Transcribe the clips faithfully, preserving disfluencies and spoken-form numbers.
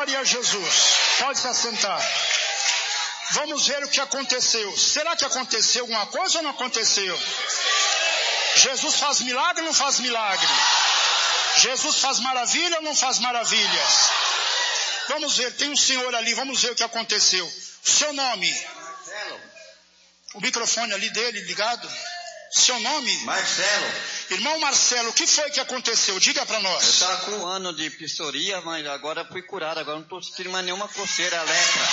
Glória a Jesus. Pode se assentar. Vamos ver o que aconteceu. Será que aconteceu alguma coisa ou não aconteceu? Jesus faz milagre ou não faz milagre? Jesus faz maravilha ou não faz maravilhas? Vamos ver, tem um senhor ali, vamos ver o que aconteceu. O seu nome? Marcelo. O microfone ali dele ligado? Seu nome? Marcelo. Irmão Marcelo, o que foi que aconteceu? Diga para nós. Eu estava com um ano de psoríase, mas agora fui curado. Agora não estou sentindo mais nenhuma coceira, lepra.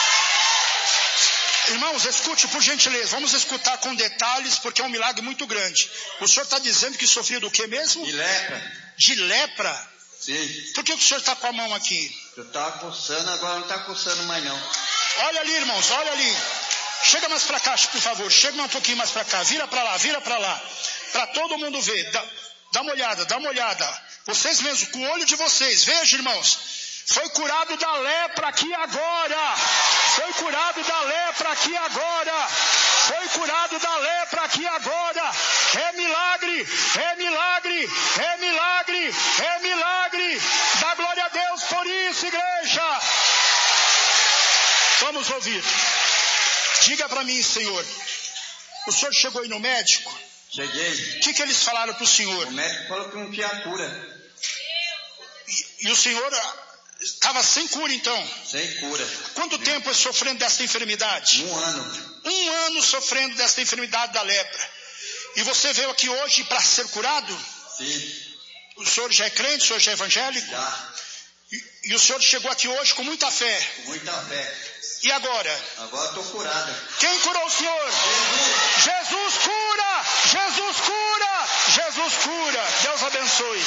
Irmãos, escute por gentileza. Vamos escutar com detalhes, porque é um milagre muito grande. O senhor está dizendo que sofria do que mesmo? De lepra. De lepra? Sim. Por que o senhor está com a mão aqui? Eu estava coçando, agora não está coçando mais não. Olha ali, irmãos, olha ali. Chega mais para cá, por favor. Chega um pouquinho mais para cá. Vira para lá, vira para lá. Para todo mundo ver. Dá, dá uma olhada, dá uma olhada. Vocês mesmos, com o olho de vocês. Veja, irmãos. Foi curado da lepra aqui agora. Foi curado da lepra aqui agora. Foi curado da lepra aqui agora. É milagre, é milagre, é milagre, é milagre. Dá glória a Deus por isso, igreja. Vamos ouvir. Diga para mim, Senhor. O senhor chegou aí no médico? Cheguei. O que, que eles falaram para o senhor? O médico falou que não tinha cura. E, e o senhor estava sem cura então? Sem cura. Quanto Sim. tempo é sofrendo dessa enfermidade? Um ano. Um ano sofrendo dessa enfermidade da lepra. E você veio aqui hoje para ser curado? Sim. O senhor já é crente? O senhor já é evangélico? Já. E, e o senhor chegou aqui hoje com muita fé? Com muita fé. E agora? Agora estou curado. Quem curou o senhor? Jesus. Jesus cura! Jesus cura! Jesus cura! Deus abençoe.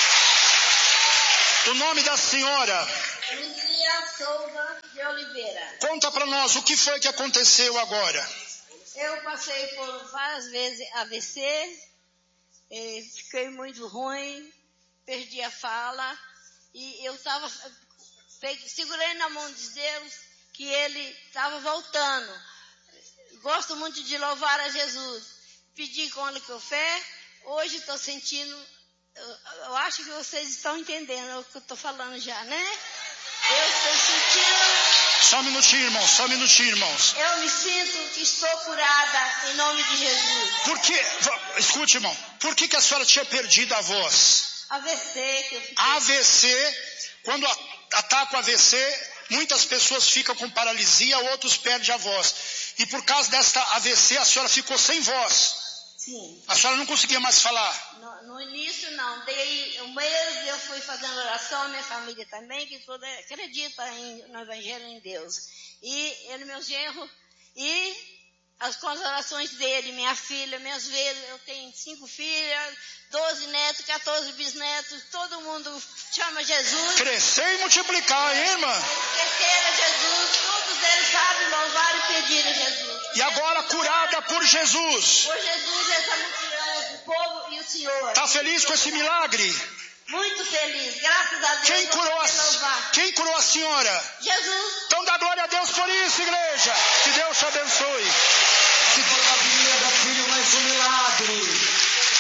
O nome da senhora? Luzia Souza de Oliveira. Conta para nós o que foi que aconteceu agora. Eu passei por várias vezes A V C, eh, fiquei muito ruim, perdi a fala e eu estava, segurei na mão de Deus que Ele estava voltando. Gosto muito de louvar a Jesus. Pedi com a fé, hoje estou sentindo. Eu, eu acho que vocês estão entendendo o que eu estou falando já, né? Eu estou sentindo... Só um minutinho, irmãos, só um minutinho, irmãos. Eu me sinto que estou curada em nome de Jesus. Por que... Escute, irmão. Por que, que a senhora tinha perdido a voz? A V C. Que eu fiquei... A V C, quando ataca o A V C, muitas pessoas ficam com paralisia, outros perdem a voz. E por causa desta A V C, a senhora ficou sem voz. Sim. A senhora não conseguia mais falar? No, no início não, daí um mês eu fui fazendo oração, minha família também, que toda acredita em, no Evangelho em Deus. E ele, meu genro, e as com as orações dele, minha filha, minhas vezes, eu tenho cinco filhas, doze netos, quatorze bisnetos, todo mundo chama Jesus. Crescer e multiplicar, hein, irmã? Crescer a Jesus, todos eles sabem louvar e pedir a Jesus. E agora curada por Jesus. Por Jesus, essa multidão, o povo e o Senhor. Está feliz com esse milagre? Muito feliz, graças a Deus. Quem curou a, quem curou a senhora? Jesus. Então dá glória a Deus por isso, igreja. Que Deus te abençoe. Que Deus filho mais um milagre.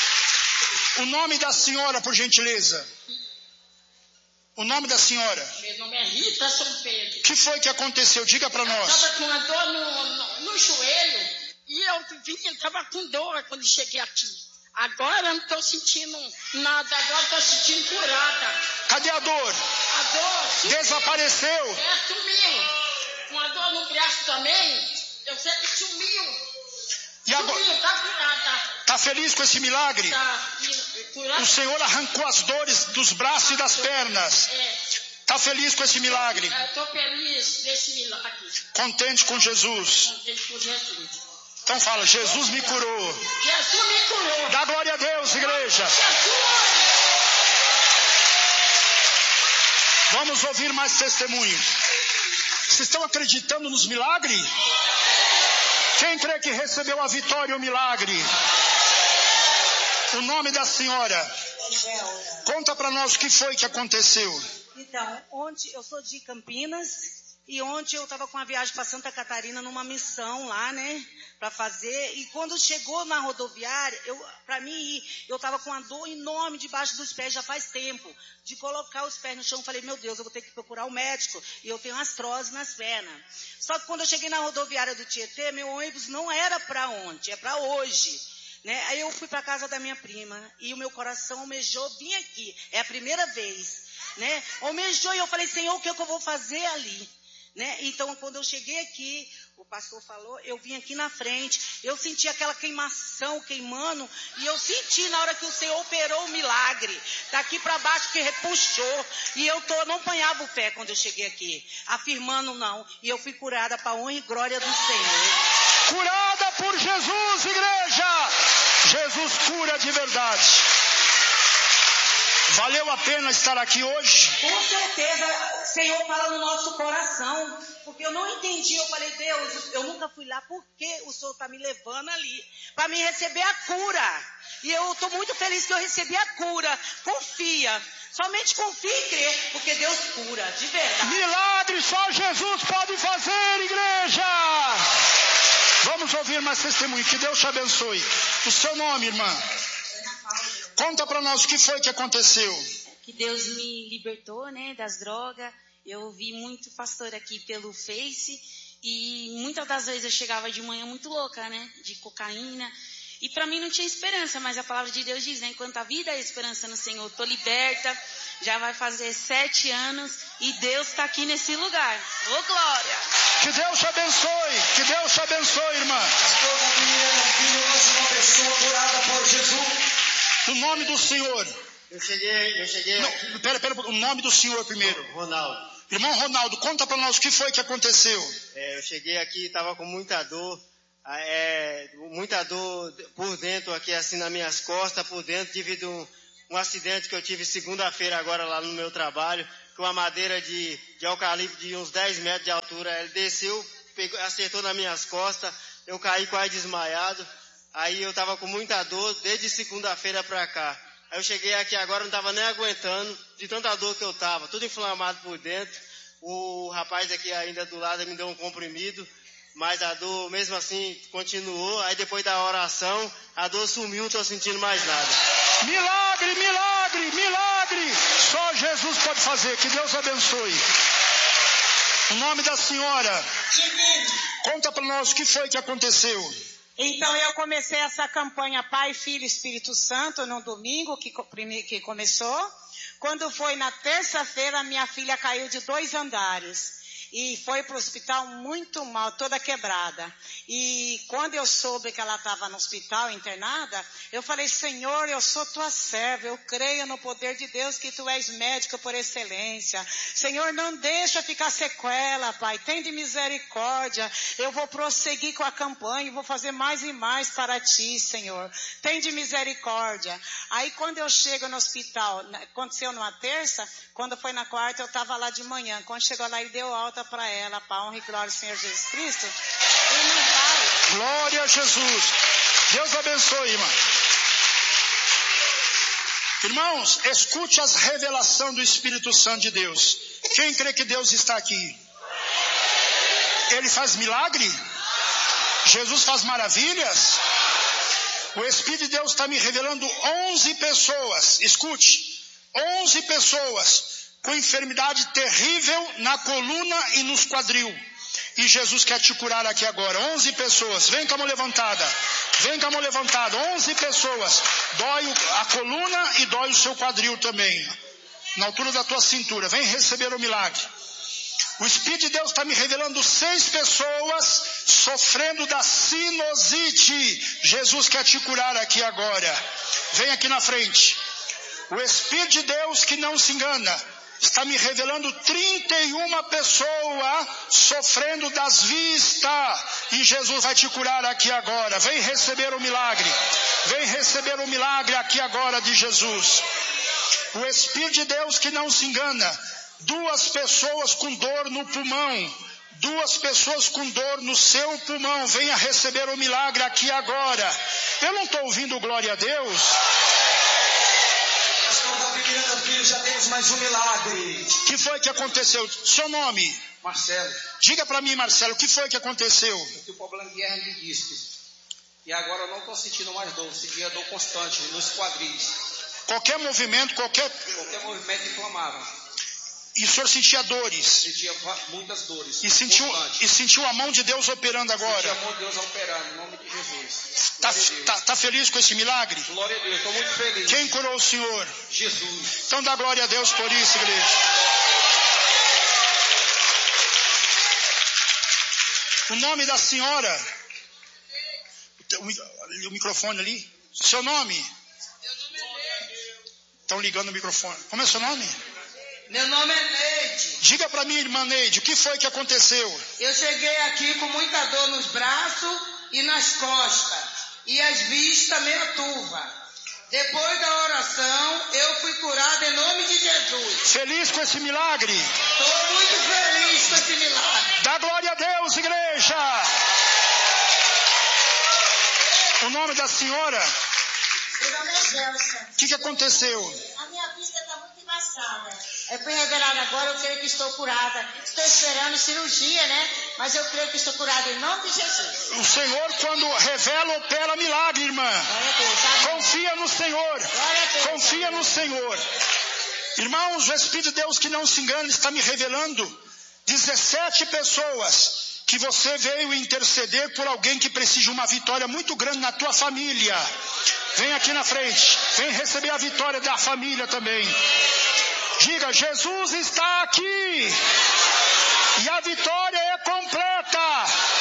O nome da senhora, por gentileza. O nome da senhora? Meu nome é Rita São Pedro. O que foi que aconteceu? Diga para nós. Eu estava com uma dor no, no, no joelho e eu vi que ele estava com dor quando cheguei aqui. Agora eu não estou sentindo nada, agora estou sentindo curada. Cadê a dor? A dor sumiu. Desapareceu. É, sumiu. Com a dor no braço também, eu sei que sumiu. E agora? Sumiu, está curada. Está feliz com esse milagre? Tá, o Senhor arrancou as dores dos braços e das pernas. Está é. feliz com esse milagre? Estou feliz desse milagre. Contente com Jesus? Contente com Jesus. Então fala, Jesus me curou. Jesus me curou. Dá glória a Deus, igreja. Jesus. Vamos ouvir mais testemunho. Vocês estão acreditando nos milagres? Quem crê que recebeu a vitória e o milagre? O nome da senhora? Conta para nós o que foi que aconteceu. Então, onde eu sou de Campinas, E ontem eu estava com uma viagem para Santa Catarina, numa missão lá, né? Para fazer. E quando chegou na rodoviária, para mim ir, eu estava com uma dor enorme debaixo dos pés, já faz tempo. De colocar os pés no chão, falei, meu Deus, eu vou ter que procurar o médico. E eu tenho artrose nas pernas. Só que quando eu cheguei na rodoviária do Tietê, meu ônibus não era para ontem, é para hoje. Né? Aí eu fui para a casa da minha prima. E o meu coração almejou vir aqui. É a primeira vez. Né? Almejou e eu falei, Senhor, o que, é que eu vou fazer ali? Né? Então, quando eu cheguei aqui, o pastor falou, eu vim aqui na frente, eu senti aquela queimação queimando, e eu senti na hora que o Senhor operou o milagre, daqui para baixo que repuxou, e eu tô, não apanhava o pé quando eu cheguei aqui, afirmando não, e eu fui curada para a honra e glória do Senhor. Curada por Jesus, igreja! Jesus cura de verdade. Valeu a pena estar aqui hoje? Com certeza, o Senhor fala no nosso coração, porque eu não entendi, eu falei, Deus, eu nunca fui lá, por que o Senhor está me levando ali? Para me receber a cura, e eu estou muito feliz que eu recebi a cura, confia, somente confia e crê, porque Deus cura, de verdade. Milagre só Jesus pode fazer, igreja! Vamos ouvir mais testemunho, que Deus te abençoe. O seu nome, irmã? Conta para nós o que foi que aconteceu. Que Deus me libertou, né, das drogas. Eu ouvi muito pastor aqui pelo Face e muitas das vezes eu chegava de manhã muito louca, né, de cocaína. E para mim não tinha esperança, mas a palavra de Deus diz, né, enquanto a vida é esperança no Senhor, estou liberta, já vai fazer sete anos e Deus está aqui nesse lugar. Ô, glória! Que Deus te abençoe, que Deus te abençoe, irmã. Pastor Gabriel, filho, mais uma pessoa curada por Jesus. O nome do senhor. Eu cheguei, eu cheguei Não, aqui. pera, pera, o nome do senhor primeiro. Ronaldo. Irmão Ronaldo, conta para nós o que foi que aconteceu. É, eu cheguei aqui, estava com muita dor, é, muita dor por dentro aqui, assim, nas minhas costas, por dentro, devido a um, um acidente que eu tive segunda-feira agora lá no meu trabalho, com uma madeira de, de eucalipto de uns dez metros de altura. Ele desceu, pegou, acertou nas minhas costas, eu caí quase desmaiado. Aí eu estava com muita dor desde segunda-feira para cá. Aí eu cheguei aqui agora, não estava nem aguentando, de tanta dor que eu estava, tudo inflamado por dentro. O rapaz aqui ainda do lado me deu um comprimido, mas a dor mesmo assim continuou. Aí depois da oração, a dor sumiu, não estou sentindo mais nada. Milagre, milagre, milagre! Só Jesus pode fazer, que Deus abençoe. O nome da senhora? Conta para nós o que foi que aconteceu. Então eu comecei essa campanha Pai, Filho e Espírito Santo no domingo que, que começou. Quando foi na terça-feira, minha filha caiu de dois andares e foi para o hospital muito mal, toda quebrada. E quando eu soube que ela estava no hospital internada, eu falei, Senhor, eu sou tua serva, eu creio no poder de Deus que tu és médico por excelência. Senhor, não deixa ficar sequela, Pai, tem de misericórdia. Eu vou prosseguir com a campanha, vou fazer mais e mais para ti, Senhor. Tem de misericórdia. Aí quando eu chego no hospital, aconteceu numa terça, quando foi na quarta, eu estava lá de manhã. Quando chegou lá, ele deu alta para ela, para a honra e glória do Senhor Jesus Cristo. E não vai. Glória a Jesus. Deus abençoe, irmã. Irmãos, escute as revelações do Espírito Santo de Deus. Quem crê que Deus está aqui? Ele faz milagre? Jesus faz maravilhas? O Espírito de Deus está me revelando onze pessoas. Escute, onze pessoas com enfermidade terrível na coluna e nos quadril. E Jesus quer te curar aqui agora. onze pessoas. Vem com a mão levantada. Vem com a mão levantada. onze pessoas. Dói a coluna e dói o seu quadril também. Na altura da tua cintura. Vem receber o milagre. O Espírito de Deus está me revelando seis pessoas sofrendo da sinusite. Jesus quer te curar aqui agora. Vem aqui na frente. O Espírito de Deus que não se engana está me revelando trinta e uma pessoas sofrendo das vistas. E Jesus vai te curar aqui agora. Vem receber o milagre. Vem receber o milagre aqui agora de Jesus. O Espírito de Deus que não se engana. Duas pessoas com dor no pulmão. Duas pessoas com dor no seu pulmão. Venha receber o milagre aqui agora. Eu não estou ouvindo glória a Deus. Pastor Gabriel, filho, já temos mais mais um milagre. O que foi que aconteceu? Seu nome? Marcelo. Diga para mim, Marcelo, o que foi que aconteceu? Eu tenho problema de hernia de discos. E agora eu não estou sentindo mais dor. Sentia dor constante nos quadris. Qualquer movimento, qualquer... Qualquer movimento inflamava. E o senhor sentia dores? Sentia muitas dores. E sentiu, e sentiu a mão de Deus operando agora? Sentia a mão de Deus operando, em nome de Jesus. Está tá, tá feliz com esse milagre? Glória a Deus, estou muito feliz. Quem curou o senhor? Jesus. Então dá glória a Deus por isso, igreja. O nome da senhora? O microfone ali? Seu nome? Estão ligando o microfone. Como é seu nome? Meu nome é Neide. Diga para mim, irmã Neide, o que foi que aconteceu? Eu cheguei aqui com muita dor nos braços e nas costas. E as vistas meio turva. Depois da oração, eu fui curada em nome de Jesus. Feliz com esse milagre? Estou muito feliz com esse milagre. Dá glória a Deus, igreja. O nome da senhora? Meu nome é Gelsa. O que, que aconteceu? A minha vista está muito embaçada. Eu fui revelada agora, eu creio que estou curada. Estou esperando cirurgia, né? Mas eu creio que estou curada em nome de Jesus. O Senhor, quando revela, opera milagre, irmã. Glória a Deus, tá? Confia no Senhor. Glória a Deus, Confia tá? no Senhor. Irmãos, o Espírito de Deus, que não se engana, está me revelando dezessete pessoas que você veio interceder por alguém que precisa de uma vitória muito grande na tua família. Vem aqui na frente. Vem receber a vitória da família também. Diga, Jesus está aqui. E a vitória é completa.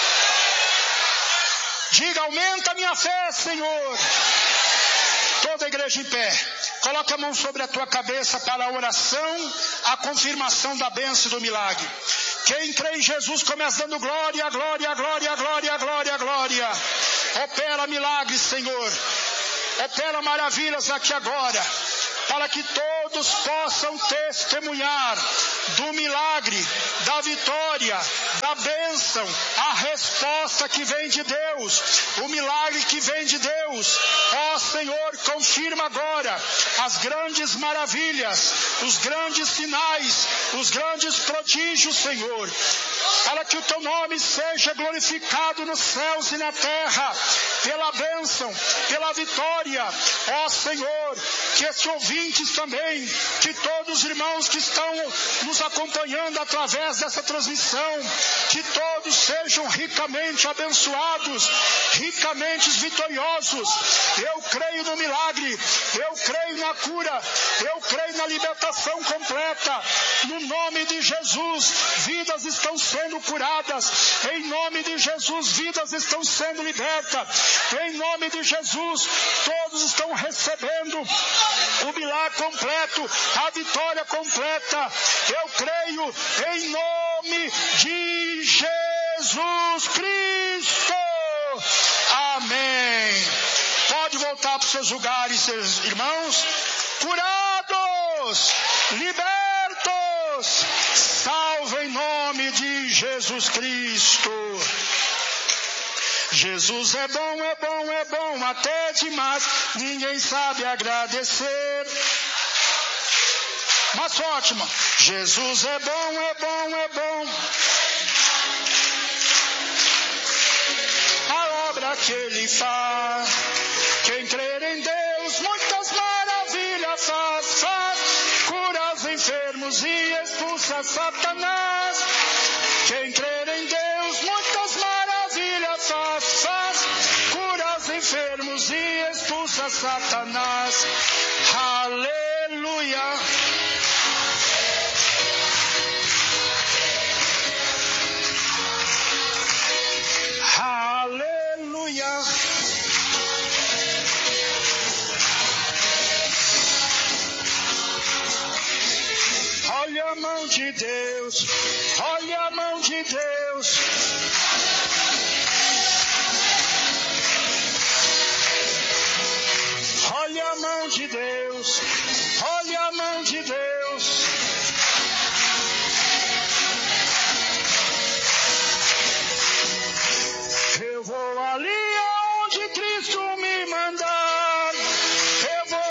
Diga, aumenta a minha fé, Senhor. Toda a igreja em pé. Coloca a mão sobre a tua cabeça para a oração, a confirmação da bênção e do milagre. Quem crê em Jesus começa dando glória, glória, glória, glória, glória, glória. Opera milagres, Senhor. Opera maravilhas aqui agora, para que todos possam testemunhar do milagre, da vitória, da bênção, a resposta que vem de Deus, o milagre que vem de Deus. Ó Senhor, confirma agora as grandes maravilhas, os grandes sinais, os grandes prodígios, Senhor, para que o teu nome seja glorificado nos céus e na terra, pela bênção, pela vitória. Ó Senhor, que esses ouvintes também, que todos os irmãos que estão nos acompanhando através dessa transmissão, que todos sejam ricamente abençoados, ricamente vitoriosos. Eu creio no milagre, eu creio na cura, eu creio na libertação completa. No nome de Jesus, vidas estão sendo curadas. Em nome de Jesus, vidas estão sendo libertas. Em nome de Jesus, todos estão recebendo o milagre completo, a vitória completa. Eu creio em nome de Jesus Cristo. Amém. Pode voltar para os seus lugares, seus irmãos. Curados, libertos, salve em nome de Jesus Cristo. Jesus é bom, é bom, é bom, até demais, ninguém sabe agradecer. Mas ótimo. Jesus é bom, é bom, é bom. A obra que Ele faz, quem crer em Deus, muitas maravilhas faz, faz. Cura os enfermos e expulsa Satanás. Quem crer em Deus, muitas maravilhas faz, faz. Cura os enfermos e expulsa Satanás. Aleluia. Aleluia. Olha a mão de Deus, olha a mão de Deus,